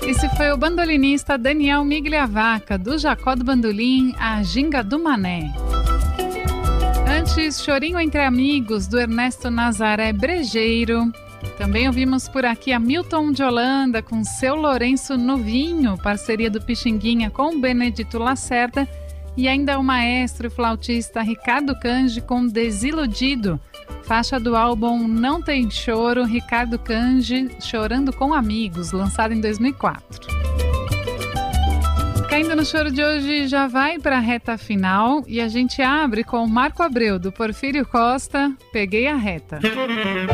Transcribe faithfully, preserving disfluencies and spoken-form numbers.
Esse foi o bandolinista Daniel Migliavaca, do Jacó do Bandolim, a Ginga do Mané. Antes, Chorinho Entre Amigos, do Ernesto Nazaré Brejeiro. Também ouvimos por aqui a Milton de Holanda com Seu Lourenço Novinho, parceria do Pixinguinha com Benedito Lacerda. E ainda o maestro e flautista Ricardo Cange com Desiludido, faixa do álbum Não Tem Choro, Ricardo Cange, Chorando com Amigos, lançado em dois mil e quatro. Caindo no Choro de hoje já vai para a reta final e a gente abre com o Marco Abreu, do Porfírio Costa, Peguei a Reta.